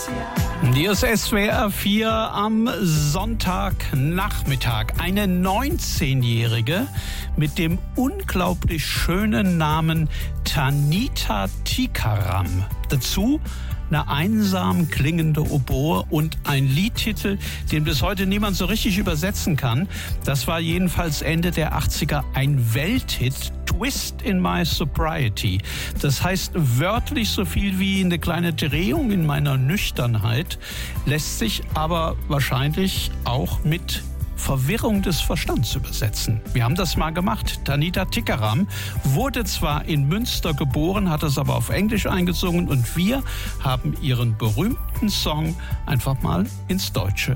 Hier ist SWR 4 am Sonntagnachmittag. Eine 19-Jährige mit dem unglaublich schönen Namen Tanita Tikaram. Dazu eine einsam klingende Oboe und ein Liedtitel, den bis heute niemand so richtig übersetzen kann. Das war jedenfalls Ende der 80er ein Welthit. Twist in my sobriety. Das heißt wörtlich so viel wie eine kleine Drehung in meiner Nüchternheit, lässt sich aber wahrscheinlich auch mit Verwirrung des Verstands übersetzen. Wir haben das mal gemacht. Tanita Tikaram wurde zwar in Münster geboren, hat es aber auf Englisch eingesungen und wir haben ihren berühmten Song einfach mal ins Deutsche